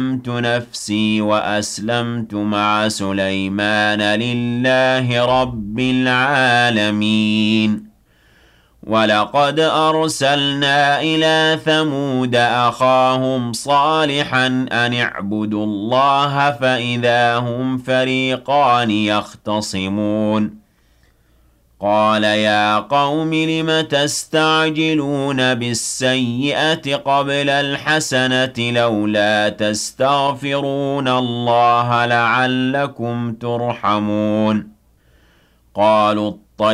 نفسي وأسلمت مع سليمان لله رب العالمين ولقد أرسلنا إلى ثمود أخاهم صالحا أن اعبدوا الله فإذا هم فريقان يختصمون قال يا قوم لم تستعجلون بالسيئة قبل الحسنة لولا تستغفرون الله لعلكم ترحمون قالوا